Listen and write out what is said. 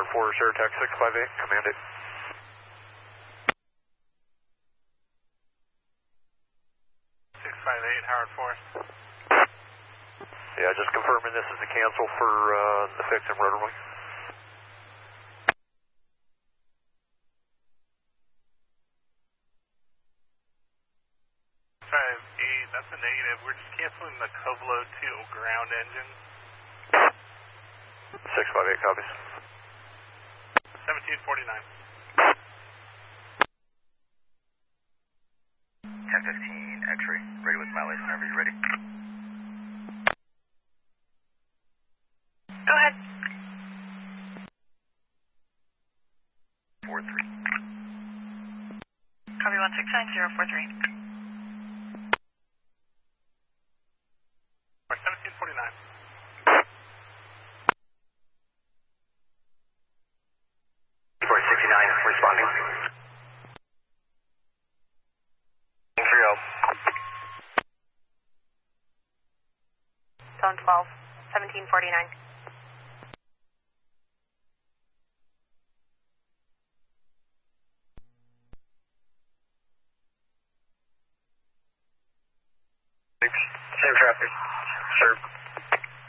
Howard 4, Sheritax 658, command it. Howard 4. Yeah, just confirming this is the cancel for the fix and rotor wing. 5-8, that's a negative. We're just canceling the Covelo to ground engine. 658 copies. 1749. 1015 X-ray, ready with mileage whenever you're ready. Go ahead. 43. Copy 169043. 1749. 469 responding. Trio. Zone 12, 1749. Same traffic, sir.